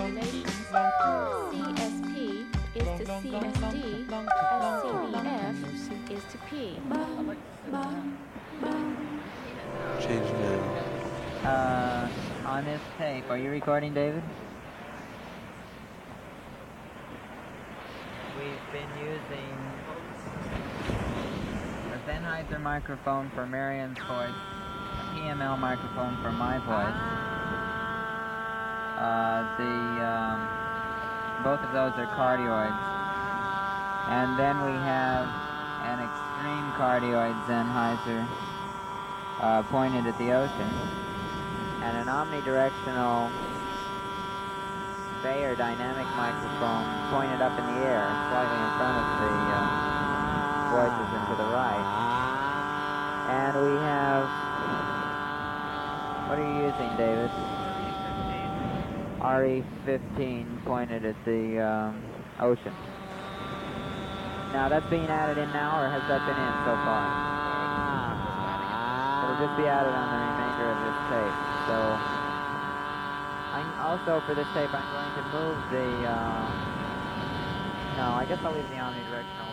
relations, CSP is to CSD as CBF is to P. Change now. On this tape, are you recording, David? We've been using a Sennheiser microphone for Marion's voice, a PML microphone for my voice. Both of those are cardioids. And then we have an extreme cardioid Sennheiser pointed at the ocean, and an omnidirectional Bayer dynamic microphone pointed up in the air, slightly in front of the voices and to the right. And we have, what are you using, David? RE15 pointed at the ocean. Now that's being added in now, or has that been in so far? It'll just be added on the remainder of this tape. So, also for this tape I'm going to move the, no, I guess I'll leave the omnidirectional